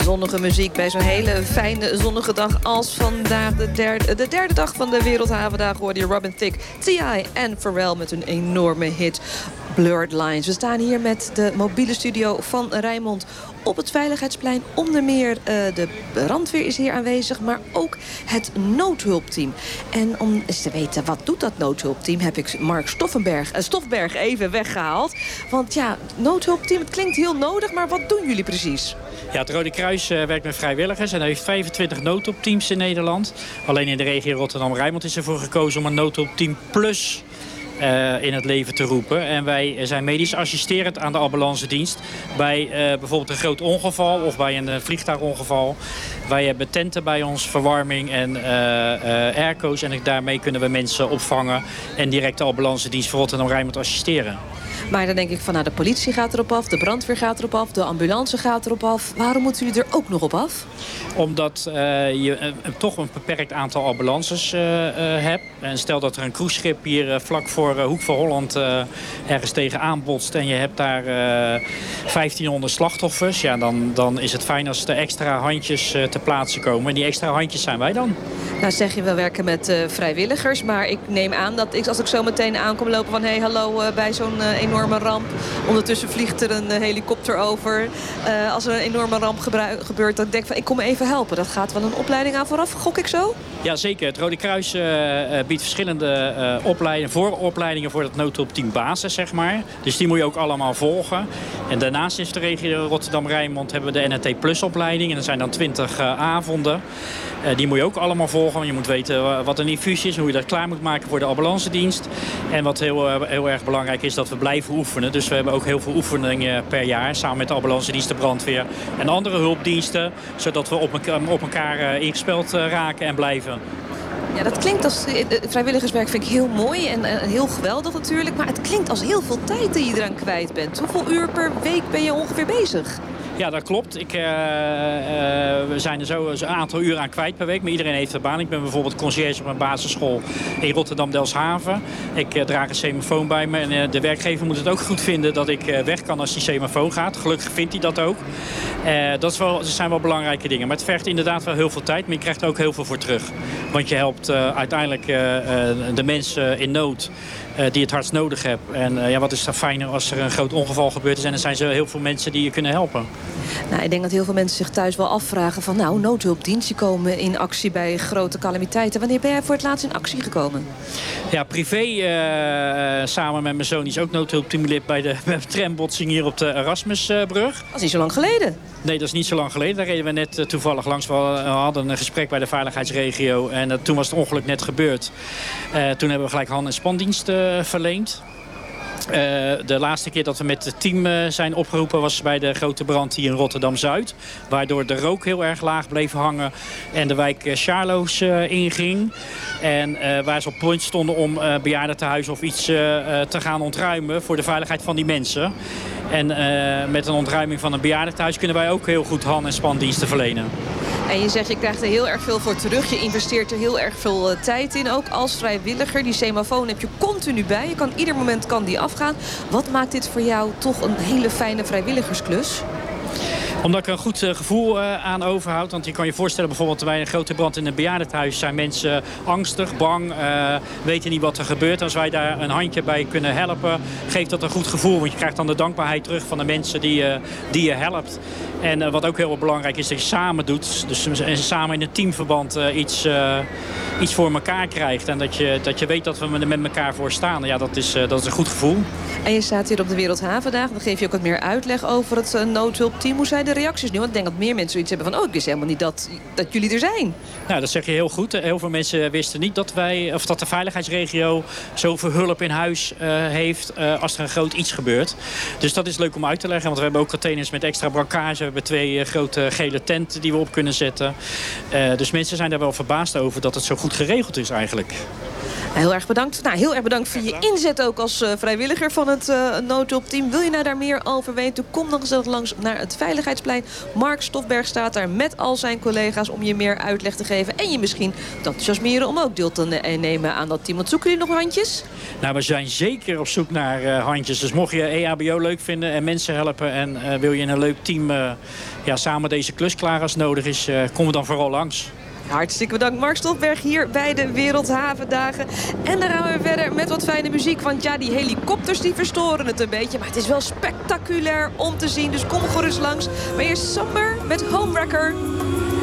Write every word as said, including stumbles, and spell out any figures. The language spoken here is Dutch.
zonnige muziek bij zo'n hele fijne zonnige dag als vandaag. De derde, de derde dag van de Wereldhavendagen hoorde je Robin Thicke, T I en Pharrell met een enorme hit Blurred Lines. We staan hier met de mobiele studio van Rijnmond op het Veiligheidsplein. Onder meer uh, de brandweer is hier aanwezig, maar ook het noodhulpteam. En om eens te weten, wat doet dat noodhulpteam, heb ik Mark Stoffenberg, uh, Stofberg even weggehaald. Want ja, noodhulpteam, het klinkt heel nodig, maar wat doen jullie precies? Ja, het Rode Kruis uh, werkt met vrijwilligers en heeft vijfentwintig noodhulpteams in Nederland. Alleen in de regio Rotterdam-Rijnmond is ervoor gekozen om een noodhulpteam plus Uh, in het leven te roepen. En wij zijn medisch assisterend aan de ambulancedienst bij uh, bijvoorbeeld een groot ongeval of bij een uh, vliegtuigongeval. Wij hebben tenten bij ons, verwarming en uh, uh, airco's en daarmee kunnen we mensen opvangen en direct de ambulancedienst voor Rotterdam-Rijnmond assisteren. Maar dan denk ik van, nou, de politie gaat erop af, de brandweer gaat erop af, de ambulance gaat erop af. Waarom moeten jullie er ook nog op af? Omdat uh, je uh, toch een beperkt aantal ambulances uh, uh, hebt. En stel dat er een cruiseschip hier uh, vlak voor uh, Hoek van Holland uh, ergens tegenaan botst en je hebt daar uh, vijftienhonderd slachtoffers. Ja, dan, dan is het fijn als er extra handjes uh, ter plaatse komen. En die extra handjes zijn wij dan. Nou zeg je, we werken met uh, vrijwilligers. Maar ik neem aan dat ik, als ik zo meteen aankom lopen van, hé, hey, hallo, uh, bij zo'n uh, enorme ramp. Ondertussen vliegt er een uh, helikopter over. Uh, als er een enorme ramp gebeurt, dan denk ik van, ik kom even helpen. Dat gaat wel een opleiding aan vooraf, gok ik zo? Ja, zeker. Het Rode Kruis uh, biedt verschillende uh, opleidingen, vooropleidingen voor het noodhulpteam basis, zeg maar. Dus die moet je ook allemaal volgen. En daarnaast is de regio Rotterdam-Rijnmond hebben we de N R T Plus opleiding. En dat zijn dan twintig uh, avonden. Uh, die moet je ook allemaal volgen. Je moet weten uh, wat een infusie is, hoe je dat klaar moet maken voor de ambulancedienst. En wat heel, uh, heel erg belangrijk is, dat we blijven oefenen. Dus we hebben ook heel veel oefeningen per jaar, samen met de ambulancedienst, de brandweer en andere hulpdiensten. Zodat we op, een, op elkaar uh, ingespeeld uh, raken en blijven. Ja, dat klinkt als vrijwilligerswerk, vind ik heel mooi en, en heel geweldig natuurlijk. Maar het klinkt als heel veel tijd die je eraan kwijt bent. Hoeveel uur per week ben je ongeveer bezig? Ja, dat klopt. Ik, uh, uh, we zijn er zo een aantal uren aan kwijt per week. Maar iedereen heeft een baan. Ik ben bijvoorbeeld conciërge op een basisschool in Rotterdam-Delfshaven. Ik uh, draag een semafoon bij me. En uh, de werkgever moet het ook goed vinden dat ik uh, weg kan als die semafoon gaat. Gelukkig vindt hij dat ook. Uh, dat, is wel, dat zijn wel belangrijke dingen. Maar het vergt inderdaad wel heel veel tijd. Maar je krijgt er ook heel veel voor terug. Want je helpt uh, uiteindelijk uh, uh, de mensen in nood uh, die het hardst nodig hebben. En uh, ja, wat is er fijner als er een groot ongeval gebeurd is. En er zijn zo heel veel mensen die je kunnen helpen. Nou, ik denk dat heel veel mensen zich thuis wel afvragen van, nou, noodhulpdiensten komen in actie bij grote calamiteiten. Wanneer ben jij voor het laatst in actie gekomen? Ja, privé uh, samen met mijn zoon. Die is ook noodhulpteamlid bij de trambotsing hier op de Erasmusbrug. Dat is niet zo lang geleden. Nee, dat is niet zo lang geleden. Daar reden we net uh, toevallig langs. We hadden een gesprek bij de veiligheidsregio. En uh, toen was het ongeluk net gebeurd. Uh, toen hebben we gelijk hand- en spandienst uh, verleend. Uh, de laatste keer dat we met het team uh, zijn opgeroepen was bij de grote brand hier in Rotterdam-Zuid. Waardoor de rook heel erg laag bleef hangen en de wijk uh, Charloes uh, inging. En uh, waar ze op punt stonden om uh, bejaardentehuizen of iets uh, uh, te gaan ontruimen voor de veiligheid van die mensen. En uh, met een ontruiming van een bejaardentehuis kunnen wij ook heel goed hand- en spandiensten verlenen. En je zegt, je krijgt er heel erg veel voor terug. Je investeert er heel erg veel uh, tijd in, ook als vrijwilliger. Die semafoon heb je continu bij. Je kan, ieder moment kan die afgaan. Wat maakt dit voor jou toch een hele fijne vrijwilligersklus? Omdat ik er een goed uh, gevoel uh, aan overhoud. Want je kan je voorstellen, bijvoorbeeld bij een grote brand in een bejaardentehuis zijn mensen angstig, bang, uh, weten niet wat er gebeurt. Als wij daar een handje bij kunnen helpen, geeft dat een goed gevoel. Want je krijgt dan de dankbaarheid terug van de mensen die, uh, die je helpt. En uh, wat ook heel belangrijk is, dat je samen doet. Dus uh, samen in een teamverband uh, iets, uh, iets voor elkaar krijgt. En dat je, dat je weet dat we er met elkaar voor staan. Ja, dat is, uh, dat is een goed gevoel. En je staat hier op de Wereldhavendagen. Dan geef je ook wat meer uitleg over het uh, noodhulpteam. Hoe zijn de reacties nu? Want ik denk dat meer mensen zoiets hebben van, oh, ik wist helemaal niet dat, dat jullie er zijn. Nou, dat zeg je heel goed. Heel veel mensen wisten niet dat wij, of dat de veiligheidsregio zoveel hulp in huis uh, heeft uh, als er een groot iets gebeurt. Dus dat is leuk om uit te leggen. Want we hebben ook containers met extra brancage. We hebben twee uh, grote gele tenten die we op kunnen zetten. Uh, dus mensen zijn daar wel verbaasd over dat het zo goed geregeld is eigenlijk. Heel erg bedankt. Nou, heel erg bedankt voor je inzet ook als uh, vrijwilliger van het uh, noodhulpteam. Wil je nou daar meer over weten? Kom dan gezellig langs naar het Veiligheidsplein. Mark Stofberg staat daar met al zijn collega's om je meer uitleg te geven. En je misschien te enthousiasmeren om ook deel te nemen aan dat team. Want zoeken jullie nog handjes? Nou, we zijn zeker op zoek naar uh, handjes. Dus mocht je E H B O leuk vinden en mensen helpen... en uh, wil je in een leuk team uh, ja, samen deze klus klaar als nodig is... Uh, kom dan vooral langs. Hartstikke bedankt, Mark Stofberg, hier bij de Wereldhavendagen. En dan gaan we weer verder met wat fijne muziek. Want ja, die helikopters die verstoren het een beetje. Maar het is wel spectaculair om te zien. Dus kom gerust langs. Maar eerst Summer met Homewrecker.